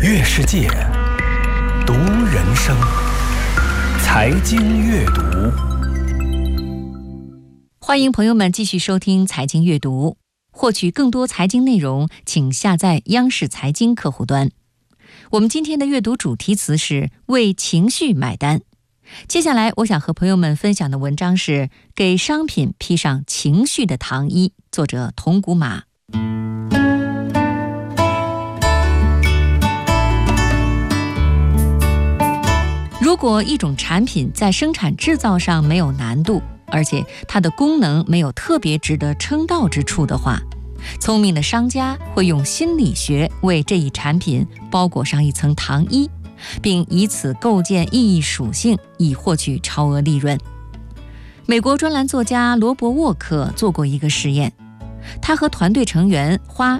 阅世界，读人生，财经阅读。 欢迎朋友们继续收听财经阅读，获取更多财经内容，请下载央视财经客户端。我们今天的阅读主题词是为情绪买单。接下来我想和朋友们分享的文章是给商品披上情绪的糖衣，作者铜鼓马。如果一种产品在生产制造上没有难度，而且它的功能没有特别值得称道之处的话，聪明的商家会用心理学为这一产品包裹上一层糖衣，并以此构建意义属性，以获取超额利润。美国专栏作家罗伯·沃克做过一个实验，他和团队成员花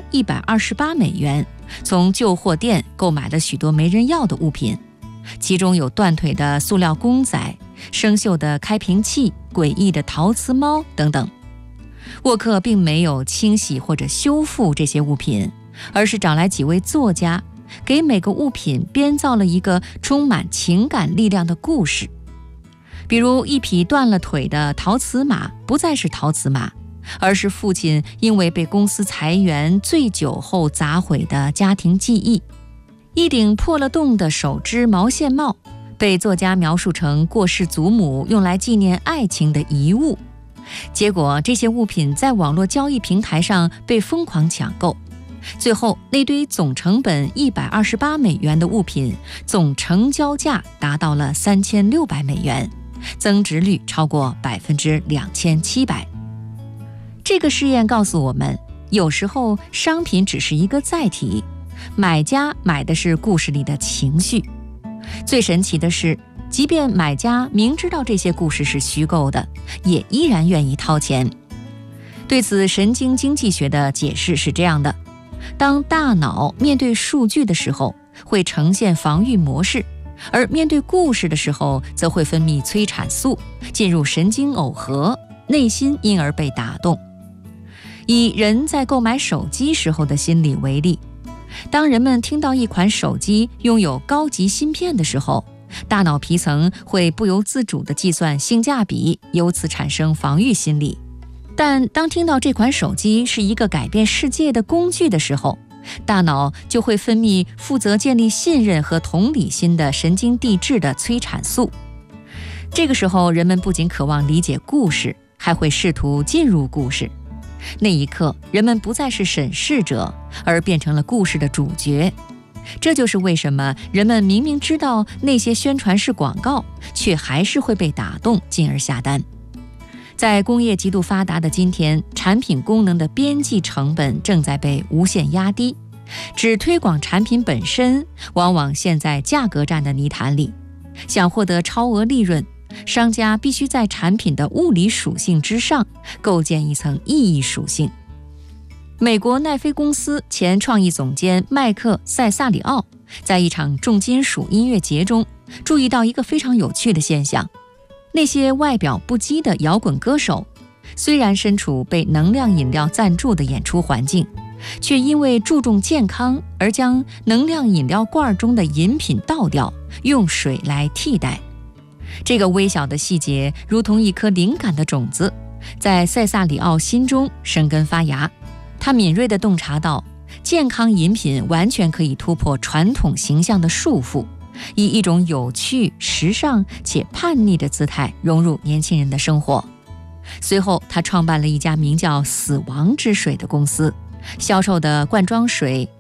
$128从旧货店购买了许多没人要的物品，其中有断腿的塑料公仔、生锈的开瓶器、诡异的陶瓷猫等等。沃克并没有清洗或者修复这些物品，而是找来几位作家，给每个物品编造了一个充满情感力量的故事。比如一匹断了腿的陶瓷马不再是陶瓷马，而是父亲因为被公司裁员醉酒后砸毁的家庭记忆。一顶破了洞的手织毛线帽被作家描述成过世祖母用来纪念爱情的遗物。结果这些物品在网络交易平台上被疯狂抢购，最后那堆总成本$128的物品总成交价达到了$3600，增值率超过2700%。这个试验告诉我们，有时候商品只是一个载体，买家买的是故事里的情绪。最神奇的是，即便买家明知道这些故事是虚构的，也依然愿意掏钱。对此，神经经济学的解释是这样的：当大脑面对数据的时候，会呈现防御模式，而面对故事的时候，则会分泌催产素，进入神经耦合，内心因而被打动。以人在购买手机时候的心理为例，当人们听到一款手机拥有高级芯片的时候，大脑皮层会不由自主地计算性价比，由此产生防御心理。但当听到这款手机是一个改变世界的工具的时候，大脑就会分泌负责建立信任和同理心的神经递质的催产素。这个时候，人们不仅渴望理解故事，还会试图进入故事。那一刻，人们不再是审视者，而变成了故事的主角。这就是为什么人们明明知道那些宣传是广告，却还是会被打动，进而下单。在工业极度发达的今天，产品功能的边际成本正在被无限压低，只推广产品本身，往往陷在价格战的泥潭里。想获得超额利润，商家必须在产品的物理属性之上构建一层意义属性。美国奈飞公司前创意总监麦克·塞萨里奥在一场重金属音乐节中注意到一个非常有趣的现象：那些外表不羁的摇滚歌手，虽然身处被能量饮料赞助的演出环境，却因为注重健康而将能量饮料罐中的饮品倒掉，用水来替代。这个微小的细节如同一颗灵感的种子，在塞萨里奥心中生根发芽。他敏锐地洞察到，健康饮品完全可以突破传统形象的束缚，以一种有趣、时尚且叛逆的姿态融入年轻人的生活。随后，他创办了一家名叫“死亡之水”的公司，销售的罐装水